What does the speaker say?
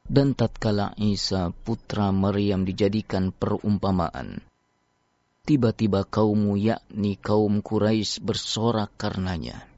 Dan tatkala Isa putra Maryam dijadikan perumpamaan, tiba-tiba kaummu yakni kaum Quraisy bersorak karenanya.